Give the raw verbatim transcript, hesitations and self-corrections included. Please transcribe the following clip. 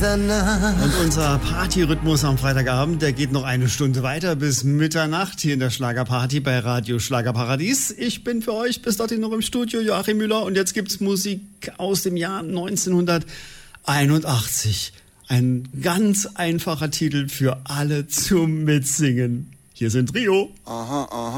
Und unser Partyrhythmus am Freitagabend, der geht noch eine Stunde weiter bis Mitternacht hier in der Schlagerparty bei Radio Schlagerparadies. Ich bin für euch bis dorthin noch im Studio, Joachim Müller, und jetzt gibt's Musik aus dem Jahr neunzehnhunderteinundachtzig. Ein ganz einfacher Titel für alle zum Mitsingen. Hier sind Rio. Aha, aha.